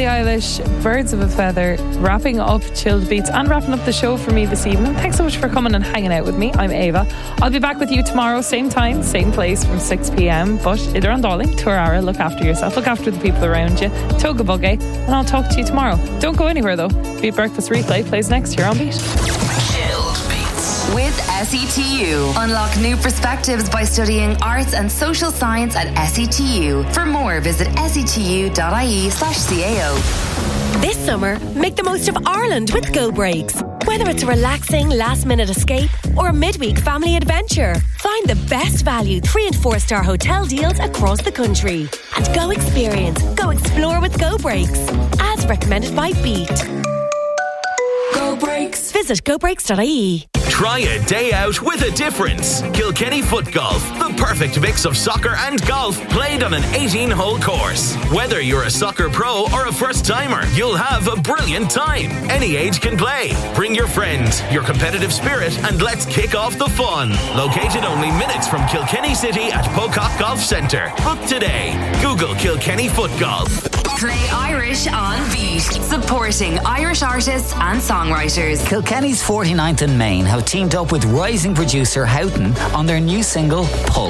Billie Eilish, Birds of a Feather, wrapping up Chilled Beats and wrapping up the show for me this evening. Thanks so much for coming and hanging out with me. I'm Ava. I'll be back with you tomorrow, same time, same place from 6 p.m. But either on Darling, Tuarara, look after yourself, look after the people around you. Toga Buggy, and I'll talk to you tomorrow. Don't go anywhere though. Beat Breakfast Replay plays next here on Beat. With SETU. Unlock new perspectives by studying arts and social science at SETU. For more, visit setu.ie/CAO. This summer, make the most of Ireland with Go Breaks. Whether it's a relaxing last-minute escape or a midweek family adventure, find the best value 3- and 4-star hotel deals across the country. And go experience, go explore with Go Breaks. As recommended by Beat. Go Breaks. Visit gobreaks.ie. Try a day out with a difference. Kilkenny Foot Golf, the perfect mix of soccer and golf played on an 18-hole course. Whether you're a soccer pro or a first-timer, you'll have a brilliant time. Any age can play. Bring your friends, your competitive spirit, and let's kick off the fun. Located only minutes from Kilkenny City at Pocock Golf Centre. Book today. Google Kilkenny Foot Golf. Play Irish on Beat. Supporting Irish artists and songwriters. Kilkenny's 49th and Main have teamed up with rising producer Houghton on their new single, Pull.